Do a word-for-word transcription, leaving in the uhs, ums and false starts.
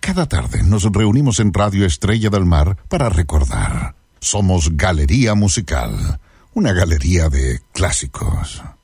Cada tarde nos reunimos en Radio Estrella del Mar para recordar. Somos Galería Musical, una galería de clásicos.